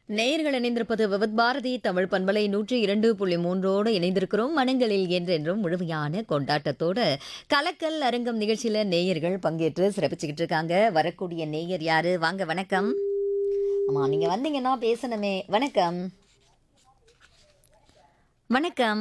நேயர்கள் இணைந்திருப்பது விவித் பாரதி தமிழ் பண்பலை 102.3 இணைந்திருக்கிறோம். மனங்களில் என்றென்றும் முழுமையான கொண்டாட்டத்தோட கலக்கல் அரங்கம் நிகழ்ச்சியில நேயர்கள் பங்கேற்று சிறப்பிச்சுக்கிட்டு இருக்காங்க. வரக்கூடிய நேயர் யாரு? வாங்க, வணக்கம். ஆமா, நீங்க வந்தீங்கன்னா பேசணுமே. வணக்கம். வணக்கம்.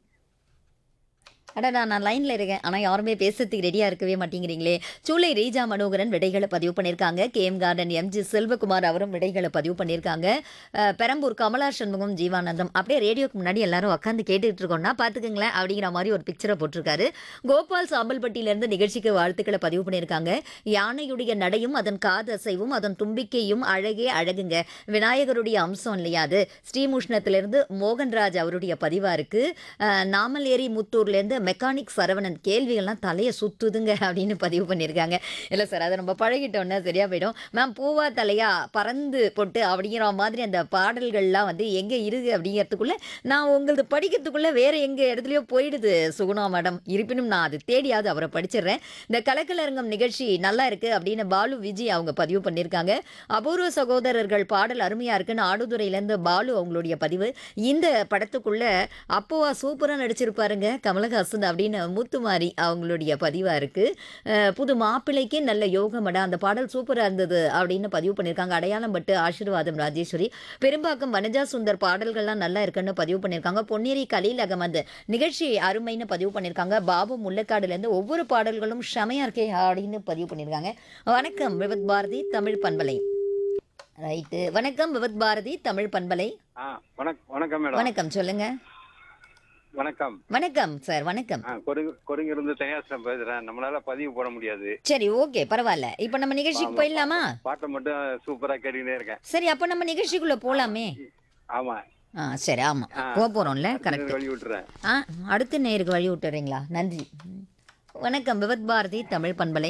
அடடா, நான் லைன்ல இருக்கேன். ஆனா யாருமே பேசுறதுக்கு ரெடியா இருக்கவே மாட்டேங்கிறீங்களே. சூளை ரீஜா மனோகரன் விடைகளை பதிவு பண்ணியிருக்காங்க. கேஎம் கார்டன் எம்ஜி செல்வகுமார் அவரும் விடைகளை பதிவு பண்ணியிருக்காங்க. பெரம்பூர் கமலா சண்முகம் ஜீவானந்தம் அப்படியே ரேடியோக்கு முன்னாடி எல்லாரும் உட்காந்து கேட்டுட்டு இருக்கோம்னா பார்த்துக்குங்களேன் அப்படிங்கிற மாதிரி ஒரு பிக்சரை போட்டிருக்காரு. கோபால் சாம்பல்பட்டியிலேருந்து நிகழ்ச்சிக்கு வாழ்த்துக்களை பதிவு பண்ணியிருக்காங்க. யானையுடைய நடையும் அதன் காதசைவும் அதன் தும்பிக்கையும் அழகே அழகுங்க. விநாயகருடைய அம்சம் இல்லையா அது. ஸ்ரீமுஷ்ணத்திலிருந்து மோகன்ராஜ் அவருடைய பதிவா இருக்கு. நாமலேரி முத்தூர்லேருந்து மெக்கானிக் சரவணன் கேள்விகள்லாம் தலையை சுத்துதுங்க அப்படின்னு பதிவு பண்ணியிருக்காங்க. இல்லை சார், அதை நம்ம பழகிட்டோன்னா சரியா போயிடும். மேம் பூவா தலையா பறந்து போட்டு அப்படிங்கிற மாதிரி அந்த பாடல்கள்லாம் வந்து எங்கே இருக்கு அப்படிங்கிறதுக்குள்ள நான் உங்களது படிக்கிறதுக்குள்ள வேற எங்க இடத்துலையோ போயிடுது சுகுணா மேடம். இருப்பினும் நான் அது தேடியாவது அவரை படிச்சிடுறேன். இந்த கலக்கலரங்கம் நிகழ்ச்சி நல்லா இருக்கு அப்படின்னு பாலு விஜி அவங்க பதிவு பண்ணியிருக்காங்க. அபூர்வ சகோதரர்கள் பாடல் அருமையா இருக்குன்னு ஆடுதுறையிலேருந்து பாலு அவங்களுடைய பதிவு. இந்த படத்துக்குள்ள அப்போவா சூப்பராக நடிச்சிருப்பாருங்க கமலஹாசன் அப்படின்னு முத்துமாரி அவங்களுடைய பதிவா இருக்கு. புது மாப்பிள்ளைக்கே நல்ல யோகமடா அந்த பாடல் சூப்பராக இருந்தது அப்படின்னு பதிவு பண்ணியிருக்காங்க. அடையாளம் பட்டு ஆசீர்வாதம் ராஜேஸ்வரி. பெரும்பாக்கம் வனஜா சுந்தர் பாடல்கள்லாம் நல்லா இருக்குன்னு பதிவு பண்ணியிருக்காங்க. பொன்னேரி கலீல் அகமது நிகழ்ச்சி அருமைன்னு பதிவு பண்ணியிருக்காங்க. பாபு முல்லக்காடுலேருந்து ஒவ்வொரு பாடல்களும் செமையா இருக்கே அப்படின்னு பதிவு பண்ணியிருக்காங்க. வணக்கம் விவித் பாரதி தமிழ் பண்பலை. ரைட்டு, வணக்கம் விவித் பாரதி தமிழ் பண்பலை. வணக்கம் மேடம். வணக்கம், சொல்லுங்க. வணக்கம். வணக்கம் சார், வணக்கம். கொடுங்கிருந்து தனியாசனம் பேசுறேன். நம்மளால பதிவு போட முடியாது. சரி, ஓகே, பரவாயில்ல. இப்போ நம்ம நிகழ்ச்சிக்கு போயிடலாமா? பாட்டை மட்டும் சூப்பரா கேட்டுக்கிட்டே இருக்கேன். சரி, அப்போ நம்ம நிகழ்ச்சிக்குள்ள போலாமே. ஆமா. சரி, ஆமா, போறோம்ல. கரெக்ட். வழி விட்டுறேன். அடுத்த நேருக்கு வழி விட்டுறீங்களா? நன்றி. வணக்கம் விவித் பாரதி தமிழ் பண்பலை.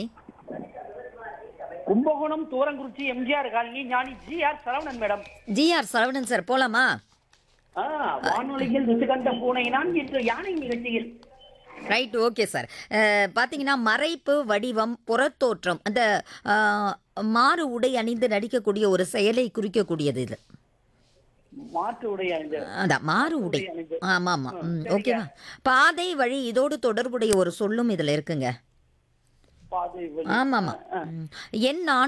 கும்பகோணம் தூரங்குறிச்சி எம்ஜிஆர் காலனி ஞானி GR Saravanan madam. GR Saravanan sir, போலாமா? வானொலியில் ரிசுகண்ட பூனை நான் இன்று யானை நிகழ்ச்சியில். Right, okay sir. பார்த்தீங்கன்னா மறைப்பு வடிவம் புறத்தோற்றம் அந்த மாறு உடை அணிந்து நடிக்கக்கூடிய ஒரு செயலை குறிக்கக்கூடியது இது. மாற்று உடைய அதான் மாறு உடை. ஆமா ஆமா, ஓகேவா. பாதை வழி இதோடு தொடர்புடைய ஒரு சொல்லும் இதுல இருக்குங்க. ஆமா ஆமா. என்